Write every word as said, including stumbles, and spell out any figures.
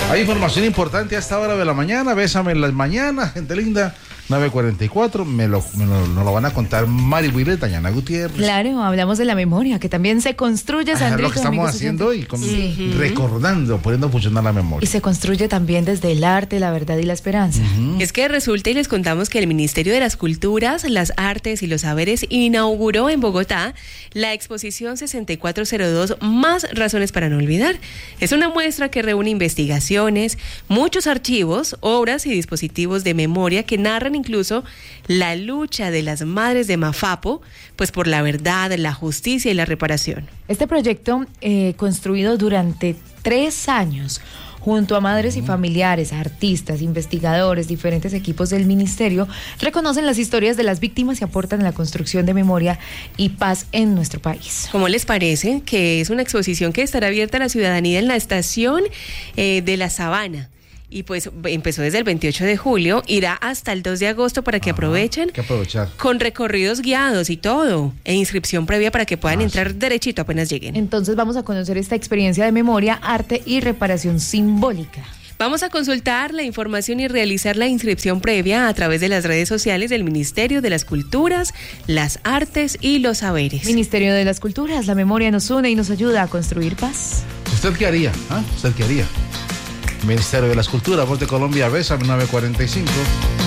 Hay información importante a esta hora de la mañana. Bésame en las mañanas, gente linda. nueve cuarenta y cuatro, me lo, me lo, nos lo van a contar Mari Buiret, Dayana Gutiérrez. Claro, hablamos de la memoria, que también se construye, Sandrito. Es lo que estamos amigos haciendo hoy, con, sí. recordando, poniendo a funcionar la memoria. Y se construye también desde el arte, la verdad y la esperanza. Uh-huh. Es que resulta y les contamos que el Ministerio de las Culturas, las Artes y los Saberes inauguró en Bogotá la exposición sesenta y cuatro cero dos, Más Razones para No Olvidar. Es una muestra que reúne investigaciones, muchos archivos, obras y dispositivos de memoria que narran incluso la lucha de las madres de Mafapo, pues por la verdad, la justicia y la reparación. Este proyecto, eh, construido durante tres años, junto a madres y familiares, artistas, investigadores, diferentes equipos del ministerio, reconocen las historias de las víctimas y aportan a la construcción de memoria y paz en nuestro país. ¿Cómo les parece? Que es una exposición que estará abierta a la ciudadanía en la estación eh, de La Sabana. Y pues empezó desde el veintiocho de julio, irá hasta el dos de agosto para que Ajá, aprovechen, que aprovechar. Con recorridos guiados y todo, e inscripción previa para que puedan ah, entrar sí. derechito apenas lleguen. Entonces vamos a conocer esta experiencia de memoria, arte y reparación simbólica. Vamos a consultar la información y realizar la inscripción previa a través de las redes sociales del Ministerio de las Culturas, las Artes y los Saberes. Ministerio de las Culturas, la memoria nos une y nos ayuda a construir paz. ¿Usted qué haría? ¿Ah? ¿Usted qué haría? Ministerio de las Culturas, Voz de Colombia, Bésame, nueve cuarenta y cinco.